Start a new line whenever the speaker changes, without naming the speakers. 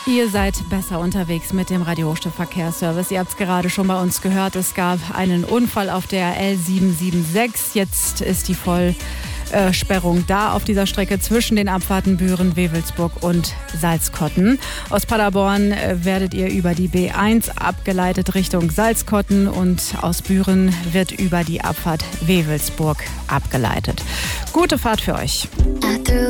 Ihr seid besser unterwegs mit dem Radio Hochstift Verkehrsservice. Ihr habt es gerade schon bei uns gehört. Es gab einen Unfall auf der L776. Jetzt ist die Vollsperrung da auf dieser Strecke zwischen den Abfahrten Büren, Wewelsburg und Salzkotten. Aus Paderborn werdet ihr über die B1 abgeleitet Richtung Salzkotten und aus Büren wird über die Abfahrt Wewelsburg abgeleitet. Gute Fahrt für euch.